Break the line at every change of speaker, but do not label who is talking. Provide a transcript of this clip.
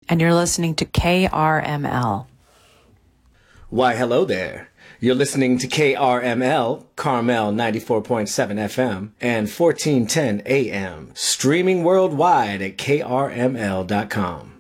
and you're listening to KRML.
Why, hello there. You're listening to KRML, Carmel 94.7 FM and 1410 AM, streaming worldwide at krml.com.